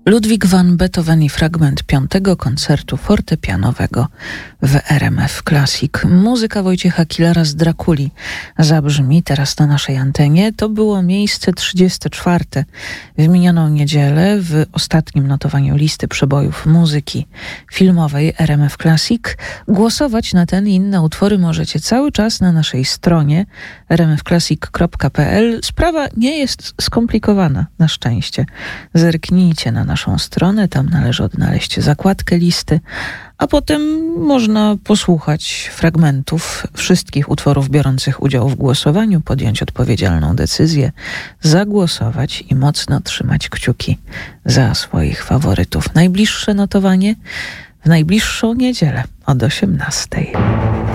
Ludwig van Beethoven i fragment 5. koncertu fortepianowego w RMF Classic. Muzyka Wojciecha Kilara z Drakuli zabrzmi teraz na naszej antenie. To było miejsce 34. w minioną niedzielę w ostatnim notowaniu listy przebojów muzyki filmowej RMF Classic. Głosować na ten i inne utwory możecie cały czas na naszej stronie rmfclassic.pl. Sprawa nie jest skomplikowana, na szczęście. Zerknijcie na naszą stronę, tam należy odnaleźć zakładkę listy, a potem można posłuchać fragmentów wszystkich utworów biorących udział w głosowaniu, podjąć odpowiedzialną decyzję, zagłosować i mocno trzymać kciuki za swoich faworytów. Najbliższe notowanie w najbliższą niedzielę od 18:00.